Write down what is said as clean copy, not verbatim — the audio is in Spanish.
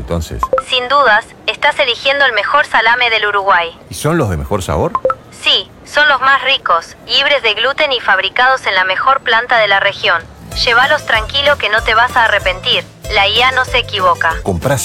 entonces. Sin dudas, estás eligiendo el mejor salame del Uruguay. ¿Y son los de mejor sabor? Sí, son los más ricos, libres de gluten y fabricados en la mejor planta de la región. Llévalos tranquilo que no te vas a arrepentir. La IA no se equivoca. Comprá